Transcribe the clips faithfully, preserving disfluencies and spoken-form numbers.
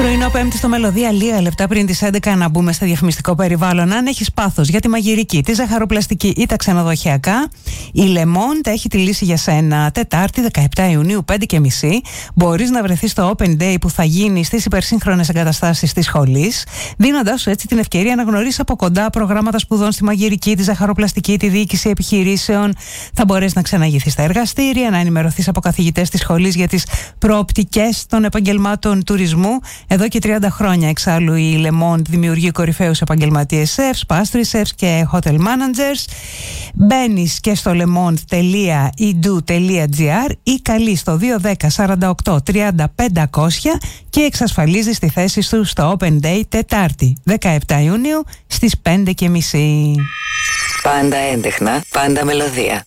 Πρωινό Πέμπτη στο Μελωδία, λίγα λεπτά πριν τις έντεκα να μπούμε στο διαφημιστικό περιβάλλον. Αν έχεις πάθος για τη μαγειρική, τη ζαχαροπλαστική ή τα ξενοδοχειακά, η Le Monde έχει τη λύση για σένα. Τετάρτη δεκαεπτά Ιουνίου, πέντε και μισή, μπορείς να βρεθείς στο Open Day που θα γίνει στις υπερσύγχρονες εγκαταστάσεις της σχολής, δίνοντάς σου έτσι την ευκαιρία να γνωρίσεις από κοντά προγράμματα σπουδών στη μαγειρική, τη ζαχαροπλαστική, τη διοίκηση επιχειρήσεων. Θα μπορέσεις να ξαναγηθείς στα εργαστήρια, να ενημερωθείς από καθηγητές της σχολής για τις προοπτικές των επαγγελμάτων τουρισμού. Εδώ και τριάντα χρόνια εξάλλου η Le Monde δημιουργεί κορυφαίους επαγγελματίες σεφς, pastry chefs και hotel managers. Μπαίνεις και στο lemonde τελεία e d u τελεία g r ή καλείς στο δύο ένα μηδέν σαράντα οκτώ τριάντα πεντακόσια και εξασφαλίζεις τη θέση σου στο Open Day Τετάρτη δεκαεπτά Ιουνίου στις πέντε και μισή. Πάντα έντεχνα, πάντα μελωδία.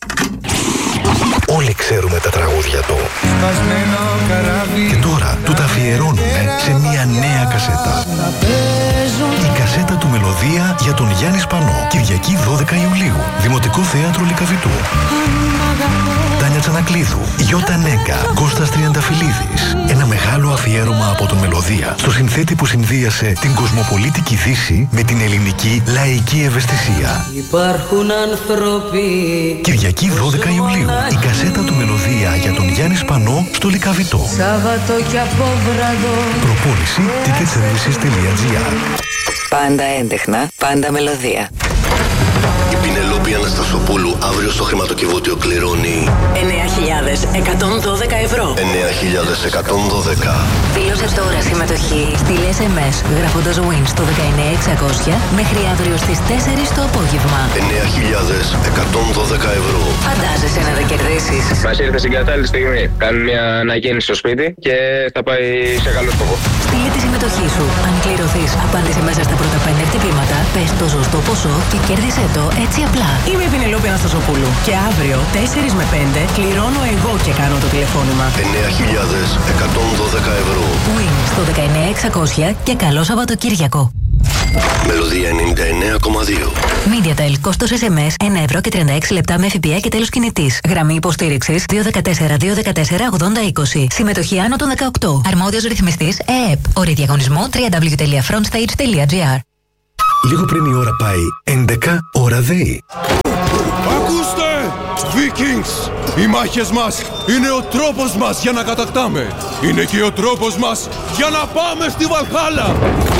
Όλοι ξέρουμε τα τραγούδια του. Και τώρα του τα αφιερώνουμε σε μια νέα κασέτα. Η κασέτα του Μελωδία για τον Γιάννη Σπανό. Κυριακή δώδεκα Ιουλίου. Δημοτικό Θέατρο Λυκαβητού. Τάνια Τσανακλείδου, Γιώτα Νέκα, Κώστας Τριανταφυλλίδης. Ένα μεγάλο αφιέρωμα από τον Μελωδία στο συνθέτη που συνδύασε την κοσμοπολίτικη Δύση με την ελληνική λαϊκή ευαισθησία. Υπάρχουν άνθρωποι. Κυριακή δώδεκα Ιουλίου. Η κασέτα του Μελωδία για τον Γιάννη Σπανό στο Λυκαβητό. Σάββατο και απόβραδο. Προπόνηση ticket services τελεία g r. Πάντα έντεχνα, πάντα μελωδία. Η Πινελόπη Αναστασοπούλου αύριο στο χρηματοκιβώτιο κληρώνει εννέα χιλιάδες εκατόν δώδεκα ευρώ. εννέα χιλιάδες εκατόν δώδεκα. Δήλωσε τώρα συμμετοχή. Στείλε ες εμ ες γράφοντας win στο δεκαεννέα εξακόσια μέχρι αύριο στις τέσσερις το απόγευμα. εννέα χιλιάδες εκατόν δώδεκα ευρώ. Φαντάζεσαι να τα κερδίσεις. Μας ήρθε στην κατάλληλη στιγμή. Κάνουμε μια ανακαίνιση στο σπίτι και θα πάει σε καλό σκοπό. Στείλε τη συμμετοχή σου. Αν κληρωθείς, απάντησε μέσα στα πρώτα πέντε χτυπήματα, πες το σωστό ποσό και κέρδισε το έτσι απλά. Είμαι η Πινελόπη Αναστασοπούλου και αύριο τέσσερα με πέντε κληρώνω εγώ και κάνω το τηλεφώνημα. εννέα χιλιάδες εκατόν δώδεκα ευρώ. Win στο δεκαεννέα εξακόσια και καλό Σαββατοκύριακο. Μελωδία ενενήντα εννέα κόμμα δύο. MediaTel, κόστος ες εμ ες ένα ευρώ και τριάντα έξι λεπτά με ΦΠΑ και τέλος κινητής. Γραμμή υποστήριξης δύο ένα τέσσερα δύο ένα τέσσερα ογδόντα είκοσι. Συμμετοχή άνω των δεκαοκτώ. Αρμόδιος ρυθμιστής ΕΕΠ. Όρη διαγωνισμού double-u double-u double-u τελεία frontstage τελεία g r. Λίγο πριν η ώρα πάει έντεκα, ώρα ΔΕΗ. Ακούστε! Vikings! Οι μάχες μας είναι ο τρόπος μας για να κατακτάμε. Είναι και ο τρόπος μας για να πάμε στη Βαλχάλα.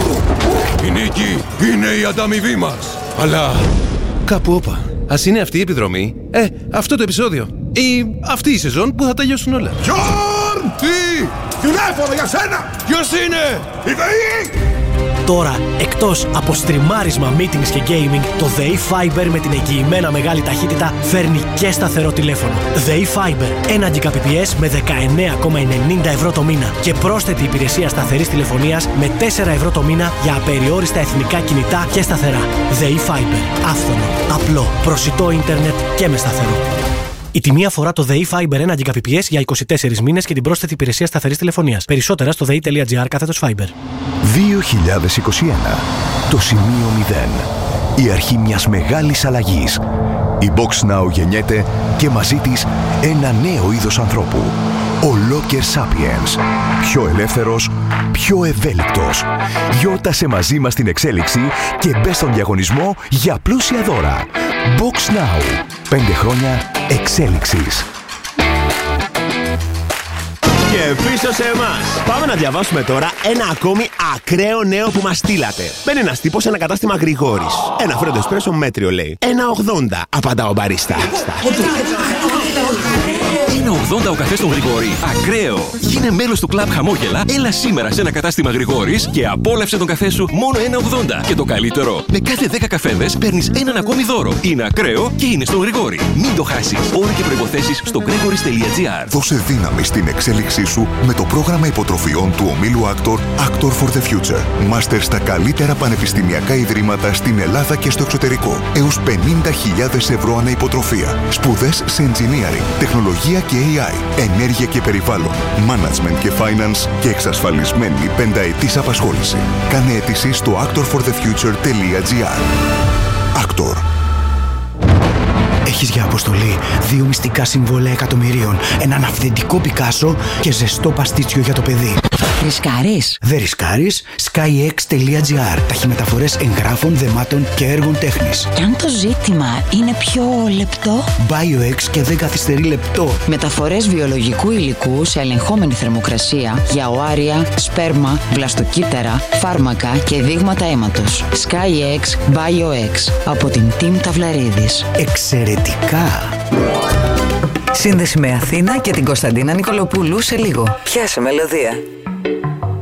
Η νίκη είναι η ανταμοιβή μας. Αλλά κάπου όπα. Ας είναι αυτή η επιδρομή, ε, αυτό το επεισόδιο ή αυτή η σεζόν που θα τελειώσουν όλα. Γιόρν! Τι! Τηλέφωνο για σένα! Ποιος είναι? Η ΔΕΗ! Τώρα, εκτός από στριμάρισμα, meetings και gaming, το ΔΕΗ Fiber με την εγγυημένα μεγάλη ταχύτητα φέρνει και σταθερό τηλέφωνο. ΔΕΗ Fiber, ένα Gbps με δεκαεννέα κόμμα ενενήντα ευρώ το μήνα και πρόσθετη υπηρεσία σταθερής τηλεφωνίας με τέσσερα ευρώ το μήνα για απεριόριστα εθνικά κινητά και σταθερά. ΔΕΗ Fiber, άφθονο, απλό, προσιτό ίντερνετ και με σταθερό. Η τιμή αφορά το ΔΕΗ Fiber ένα Gbps για είκοσι τέσσερις μήνες και την πρόσθετη υπηρεσία σταθερής τηλεφωνίας. Περισσότερα στο δei τελεία gr κάθετος Fiber. δύο χιλιάδες είκοσι ένα. Το σημείο μηδέν. Η αρχή μιας μεγάλης αλλαγής. Η Box Now γεννιέται και μαζί της ένα νέο είδος ανθρώπου. Ο Locker Sapiens. Πιο ελεύθερος, πιο ευέλικτος. Γιόρτασε μαζί μας την εξέλιξη και μπες στον διαγωνισμό για πλούσια δώρα. Box Now. Πέντε χρόνια εξέλιξης. Και πίσω σε εμάς. Πάμε να διαβάσουμε τώρα ένα ακόμη ακραίο νέο που μας στείλατε. Μπαίνει ένας τύπος σε ένα κατάστημα Γρηγόρης. Ένα φρέντο εσπρέσο μέτριο λέει. ένα ογδόντα, απαντά ο μπαρίστα. ένα ογδόντα ο καφές στον Γρηγόρη. Ακραίο! Γίνε μέλος του κλαμπ Χαμόγελα, έλα σήμερα σε ένα κατάστημα Γρηγόρης και απόλαυσε τον καφέ σου μόνο ένα ογδόντα. Και το καλύτερο, με κάθε δέκα καφέδες παίρνεις έναν ακόμη δώρο. Είναι ακραίο και είναι στον Γρηγόρη. Μην το χάσεις. Όροι και προϋποθέσεις στο gregoris τελεία gr. Δώσε δύναμη στην εξέλιξή σου με το πρόγραμμα υποτροφιών του ομίλου Actor, Actor for the Future. Μάστερ στα καλύτερα πανεπιστημιακά ιδρύματα στην Ελλάδα και στο εξωτερικό. Έως πενήντα χιλιάδες ευρώ ανά υποτροφία. Σπουδές σε engineering, τεχνολογία και έι άι, ενέργεια και περιβάλλον, management και finance και εξασφαλισμένη πενταετής απασχόληση. Κάνε αίτηση στο actor for the future τελεία gr. Actor. Έχεις για αποστολή δύο μυστικά συμβόλαια εκατομμυρίων, έναν αυθεντικό Πικάσο και ζεστό παστίτσιο για το παιδί. Ρισκάρεις? Δεν ρισκάρεις. skyex.gr. Ταχυμεταφορές εγγράφων, δεμάτων και έργων τέχνης. Και αν το ζήτημα είναι πιο λεπτό? BioX και δεν καθυστερεί λεπτό. Μεταφορές βιολογικού υλικού σε ελεγχόμενη θερμοκρασία για οάρια, σπέρμα, βλαστοκύτταρα, φάρμακα και δείγματα αίματος. SkyX BioX από την Team Ταυλαρίδης. Εξαιρετικά! Σύνδεση με Αθήνα και την Κωνσταντίνα Νικολοπούλου σε λίγο. Πιάσε μελωδία.